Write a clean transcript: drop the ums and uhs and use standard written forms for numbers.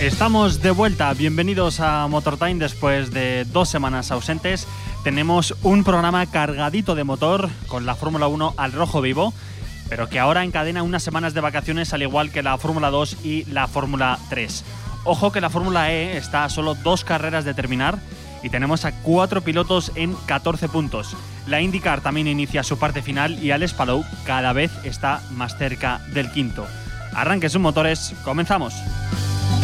Estamos de vuelta, bienvenidos a Motor Time después de 2 semanas ausentes. Tenemos un programa cargadito de motor con la Fórmula 1 al rojo vivo, pero que ahora encadena unas semanas de vacaciones al igual que la Fórmula 2 y la Fórmula 3. Ojo que la Fórmula E está a solo 2 carreras de terminar y tenemos a 4 pilotos en 14 puntos. La IndyCar también inicia su parte final y Alex Palou cada vez está más cerca del quinto. Arranque sus motores, comenzamos.